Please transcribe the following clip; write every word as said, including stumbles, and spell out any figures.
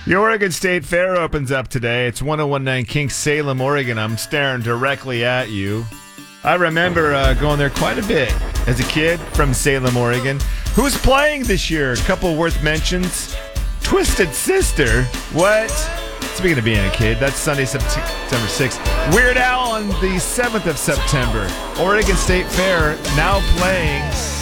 The Oregon State Fair opens up today. It's ten nineteen King Salem, Oregon. I'm staring directly at you. I remember uh, going there quite a bit as a kid from Salem, Oregon. Who's playing this year? A couple worth mentions. Twisted Sister. What? Speaking of being a kid, that's Sunday, September sixth. Weird Al on the seventh of September. Oregon State Fair now playing